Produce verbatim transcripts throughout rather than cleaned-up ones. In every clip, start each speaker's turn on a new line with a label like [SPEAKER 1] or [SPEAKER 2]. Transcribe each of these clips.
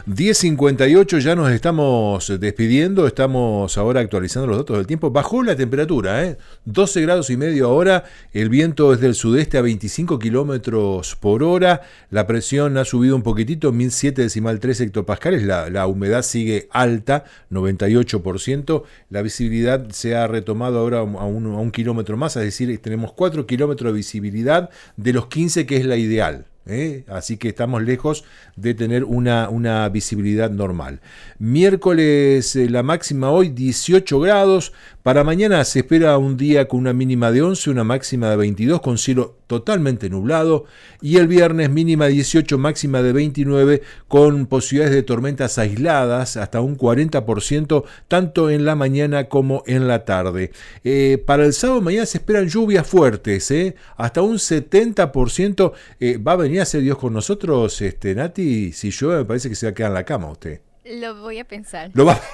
[SPEAKER 1] diez cincuenta y ocho, ya nos estamos despidiendo, estamos ahora actualizando los datos del tiempo. Bajó la temperatura, ¿eh? doce grados y medio ahora, el viento es del sudeste a veinticinco kilómetros por hora, la presión ha subido un poquitito, mil siete decimal tres hectopascales, la, la humedad sigue alta, noventa y ocho por ciento, la visibilidad se ha retomado ahora a un, a un kilómetro más, es decir, tenemos cuatro kilómetros de visibilidad de los quince que es la ideal. ¿Eh? Así que estamos lejos de tener una, una visibilidad normal. Miércoles, eh, la máxima hoy dieciocho grados. Para mañana se espera un día con una mínima de once, una máxima de veintidós, con cielo totalmente nublado. Y el viernes mínima dieciocho, máxima de veintinueve, con posibilidades de tormentas aisladas, hasta un cuarenta por ciento, tanto en la mañana como en la tarde. Eh, para el sábado mañana se esperan lluvias fuertes, ¿eh? Hasta un setenta por ciento. Eh, va a venir a ser Dios con nosotros, este, Nati. Si llueve me parece que se va a quedar en la cama usted.
[SPEAKER 2] Lo voy a pensar.
[SPEAKER 1] Lo va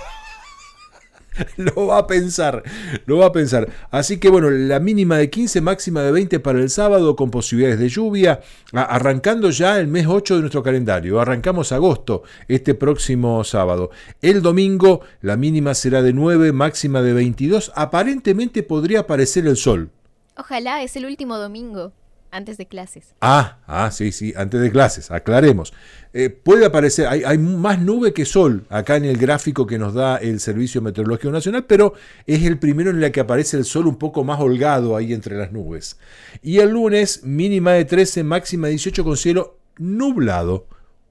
[SPEAKER 1] Lo va a pensar, lo va a pensar. Así que bueno, la mínima de quince, máxima de veinte para el sábado, con posibilidades de lluvia, arrancando ya el mes ocho de nuestro calendario. Arrancamos agosto este próximo sábado. El domingo la mínima será de nueve, máxima de veintidós. Aparentemente podría aparecer el sol.
[SPEAKER 2] Ojalá, es el último domingo antes de clases.
[SPEAKER 1] Ah, ah, sí, sí, antes de clases, aclaremos. Eh, puede aparecer, hay, hay más nube que sol acá en el gráfico que nos da el Servicio Meteorológico Nacional, pero es el primero en el que aparece el sol un poco más holgado ahí entre las nubes. Y el lunes, mínima de trece, máxima de dieciocho, con cielo nublado.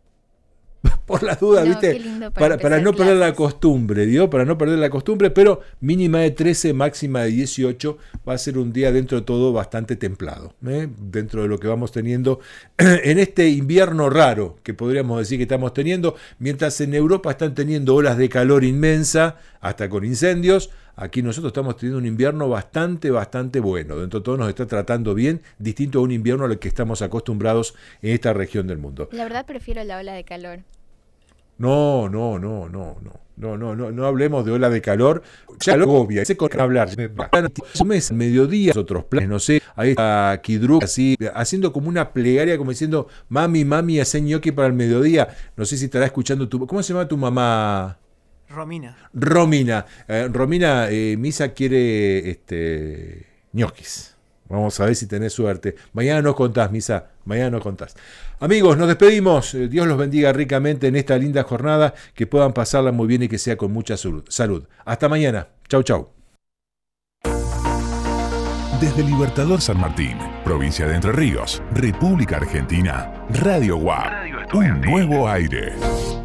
[SPEAKER 1] Por la duda, no, ¿viste? Para, para, para no perder la costumbre, ¿dio? Para no perder la costumbre, pero mínima de trece, máxima de dieciocho, va a ser un día dentro de todo bastante templado, ¿eh? Dentro de lo que vamos teniendo en este invierno raro, que podríamos decir que estamos teniendo, mientras en Europa están teniendo olas de calor inmensa, hasta con incendios. Aquí nosotros estamos teniendo un invierno bastante, bastante bueno. Dentro de todo nos está tratando bien, distinto a un invierno al que estamos acostumbrados en esta región del mundo.
[SPEAKER 2] La verdad prefiero la ola de calor.
[SPEAKER 1] No, no, no, no, no, no, no, no, no hablemos de ola de calor. Ya lo obvia, ese con hablar. Un mes, mediodía, otros planes, no sé, ahí está Kidruk así, haciendo como una plegaria, como diciendo, mami, mami, hacé ñoqui para el mediodía. No sé si estará escuchando tu, ¿cómo se llama tu mamá?
[SPEAKER 3] Romina.
[SPEAKER 1] Romina. Eh, Romina, eh, Misa quiere este, ñoquis. Vamos a ver si tenés suerte. Mañana nos contás, Misa. Mañana nos contás. Amigos, nos despedimos. Eh, Dios los bendiga ricamente en esta linda jornada. Que puedan pasarla muy bien y que sea con mucha salud. salud. Hasta mañana. Chau, chau.
[SPEAKER 4] Desde Libertador San Martín, provincia de Entre Ríos, República Argentina, Radio U A P. Un nuevo aire.